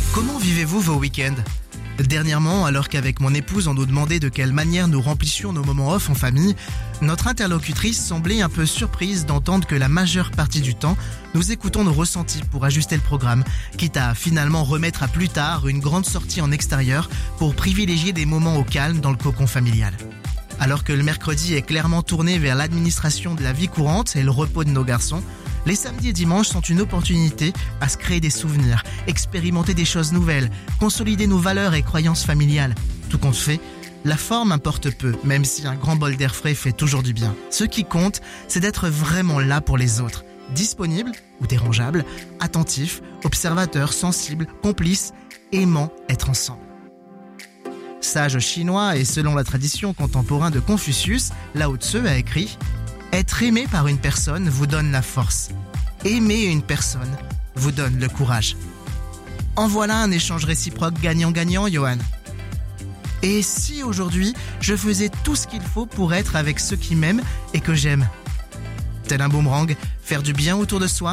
Comment vivez-vous vos week-ends ? Dernièrement, alors qu'avec mon épouse on nous demandait de quelle manière nous remplissions nos moments off en famille, notre interlocutrice semblait un peu surprise d'entendre que la majeure partie du temps, nous écoutons nos ressentis pour ajuster le programme, quitte à finalement remettre à plus tard une grande sortie en extérieur pour privilégier des moments au calme dans le cocon familial. Alors que le mercredi est clairement tourné vers l'administration de la vie courante et le repos de nos garçons, les samedis et dimanches sont une opportunité à se créer des souvenirs, expérimenter des choses nouvelles, consolider nos valeurs et croyances familiales. Tout compte fait, la forme importe peu, même si un grand bol d'air frais fait toujours du bien. Ce qui compte, c'est d'être vraiment là pour les autres, disponible ou dérangeable, attentif, observateur, sensible, complice, aimant être ensemble. Sage chinois et selon la tradition contemporaine de Confucius, Lao Tzu a écrit « Être aimé par une personne vous donne la force. Aimer une personne vous donne le courage. » En voilà un échange réciproque gagnant-gagnant, Johan. Et si aujourd'hui, je faisais tout ce qu'il faut pour être avec ceux qui m'aiment et que j'aime ? Tel un boomerang, faire du bien autour de soi